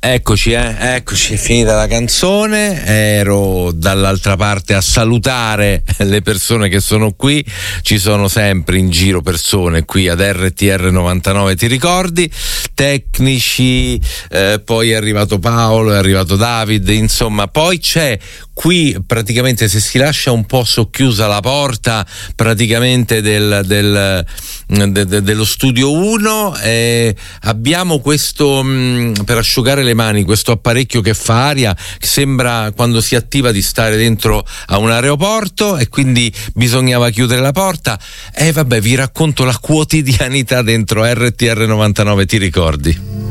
Eccoci, è finita la canzone, ero dall'altra parte a salutare le persone che sono qui, ci sono sempre in giro persone qui ad RTR 99, ti ricordi? Tecnici, poi è arrivato Paolo, è arrivato David, insomma, poi c'è qui praticamente, se si lascia un po' socchiusa la porta praticamente dello studio 1, abbiamo questo per asciugare le mani, questo apparecchio che fa aria, che sembra quando si attiva di stare dentro a un aeroporto, e quindi bisognava chiudere la porta. E vabbè, vi racconto la quotidianità dentro RTR 99, ti ricordi?